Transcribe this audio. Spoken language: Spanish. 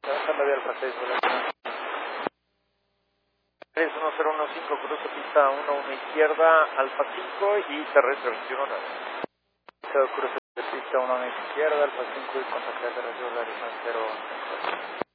la vía Alfa 6, 3115, cruce pista 11 izquierda, Alfa 5 y terrestre 21 horario. Cruce de pista 11 izquierda, Alfa 5 y contactar terrestre horario 0.